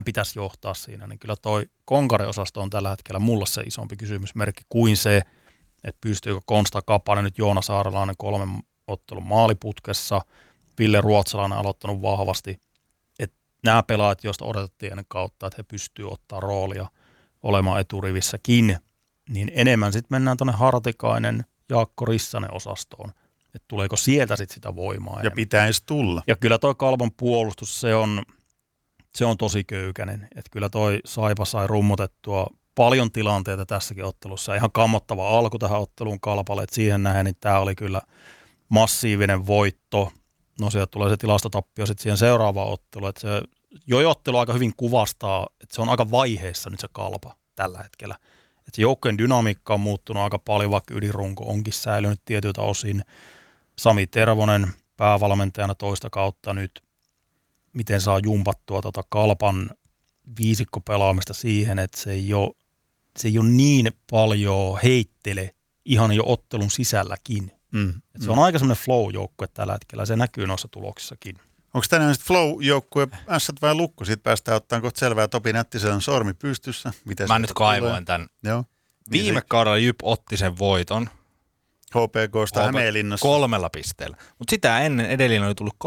pitäisi johtaa siinä, niin kyllä toi konkariosasto on tällä hetkellä mulla se isompi kysymysmerkki kuin se, että pystyykö Konsta Kapanen, nyt Joona Saarelainen 3 ottelun maaliputkessa, Ville Ruotsalainen aloittanut vahvasti, että nämä pelaajat, joista odotettiin ennen kautta, että he pystyvät ottaa roolia olemaan eturivissäkin, niin enemmän sitten mennään tuonne Hartikainen, Jaakko Rissanen osastoon, että tuleeko sieltä sitten sitä voimaa. Ja pitäisi tulla. Ja kyllä toi Kalpan puolustus, se on tosi köykäinen. Että kyllä toi Saipa sai rummutettua paljon tilanteita tässäkin ottelussa. Ihan kammottava alku tähän otteluun Kalpalle, että siihen nähden, niin tämä oli kyllä massiivinen voitto. No sieltä tulee se tilastotappio sitten siihen seuraavaan otteluun. Että se ottelu aika hyvin kuvastaa, että se on aika vaiheessa nyt se Kalpa tällä hetkellä. Että se joukkojen dynamiikka on muuttunut aika paljon, vaikka ydinrunko onkin säilynyt tietyiltä osin. Sami Tervonen päävalmentajana toista kautta nyt, miten saa jumpattua Kalpan viisikkopelaamista siihen, että se ei ole niin paljon heittele ihan jo ottelun sisälläkin. Se on aika semmoinen flow-joukkue tällä hetkellä, se näkyy noissa tuloksissakin. Onko tänään sitten flow-joukkue Ässät vai Lukko? Siitä päästään ottaa kohta selvää. Topi Nättisellä sormi pystyssä. Mä nyt kaivoin tämän. Joo. Viime kaudella Jyp otti sen voiton. HPK:sta Hämeenlinnassa. 3 pisteellä. Mutta sitä ennen edellinen oli tullut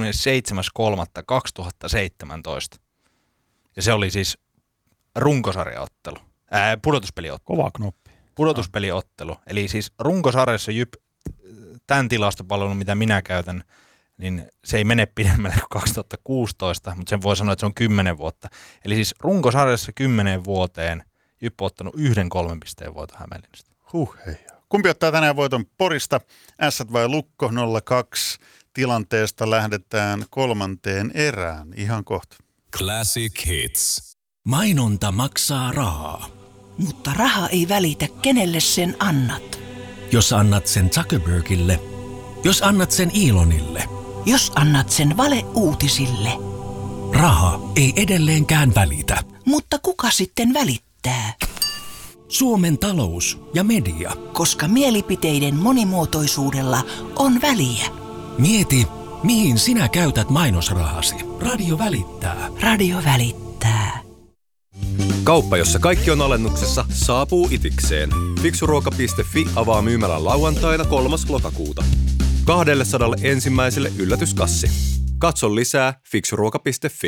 27.3.2017. Ja se oli siis runkosarjaottelu. Pudotuspeliottelu. Kova knoppi. Pudotuspeliottelu. Eli siis runkosarjassa Jyp, tämän tilastopalvelun, mitä minä käytän, niin se ei mene pidemmälle kuin 2016, mutta sen voi sanoa, että se on 10 vuotta. Eli siis runkosarjassa 10 vuoteen Jyp on ottanut 1 3 pisteen voiton Hämeenlinnasta. Hei. Kumpi ottaa tänään voiton Porista? Ässät vai Lukko 0-2. Tilanteesta lähdetään 3. erään ihan kohta. Classic Hits. Mainonta maksaa rahaa. Mutta raha ei välitä, kenelle sen annat. Jos annat sen Zuckerbergille, jos annat sen Elonille, Jos annat sen valeuutisille. raha ei edelleenkään välitä. Mutta kuka sitten välittää? Suomen talous ja media. Koska mielipiteiden monimuotoisuudella on väliä. Mieti, mihin sinä käytät mainosrahasi. Radio välittää. Radio välittää. Kauppa, jossa kaikki on alennuksessa, saapuu itikseen. Fiksuruoka.fi avaa myymälän lauantaina 3. lokakuuta. 200 ensimmäiselle yllätyskassi. Katso lisää fiksuruoka.fi.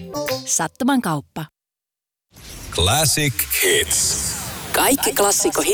Sattuman kauppa. Classic Hits. Kaikki klassikko